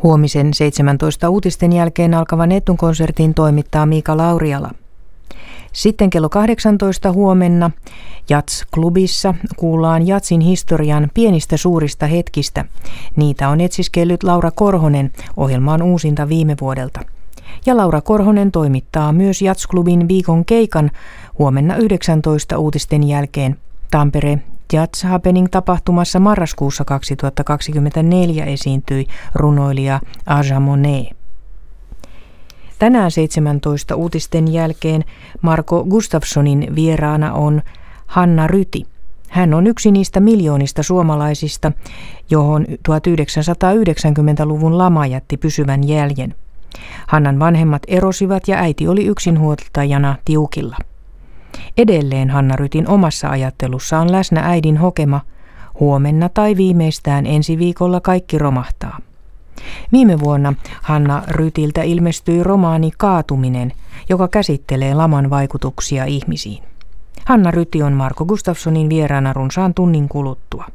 Huomisen 17 uutisten jälkeen alkavan Eetun-konsertin toimittaa Miika Lauriala. Sitten kello 18 huomenna Jats-klubissa kuullaan Jatsin historian pienistä suurista hetkistä. Niitä on etsiskellyt Laura Korhonen, ohjelmaan uusinta viime vuodelta. Ja Laura Korhonen toimittaa myös Jats-klubin viikon keikan huomenna 19 uutisten jälkeen. Tampere Jats Happening-tapahtumassa marraskuussa 2024 esiintyi runoilija Aja Monet. Tänään 17 uutisten jälkeen Marko Gustafssonin vieraana on Hanna Ryti. Hän on yksi niistä miljoonista suomalaisista, johon 1990-luvun lama jätti pysyvän jäljen. Hannan vanhemmat erosivat ja äiti oli yksinhuoltajana tiukilla. Edelleen Hanna Rytin omassa ajattelussa on läsnä äidin hokema: huomenna tai viimeistään ensi viikolla kaikki romahtaa. Viime vuonna Hanna Rytiltä ilmestyi romaani Kaatuminen, joka käsittelee laman vaikutuksia ihmisiin. Hanna Ryti on Marko Gustafssonin vieraana runsaan tunnin kuluttua.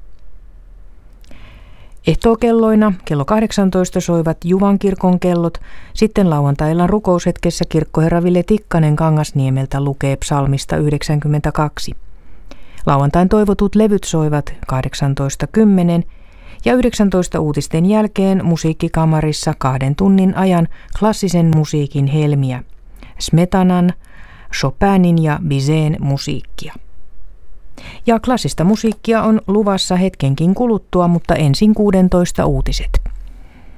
Ehtookelloina kello 18 soivat Juvankirkon kellot, sitten lauantaillan rukoushetkessä kirkkoherra Ville Tikkanen Kangasniemeltä lukee psalmista 92. Lauantain toivotut levyt soivat 18.10 ja 19 uutisten jälkeen musiikkikamarissa 2 tunnin ajan klassisen musiikin helmiä, Smetanan, Chopinin ja Bizet'n musiikkia. Ja klassista musiikkia on luvassa hetkenkin kuluttua, mutta ensin 16 uutiset.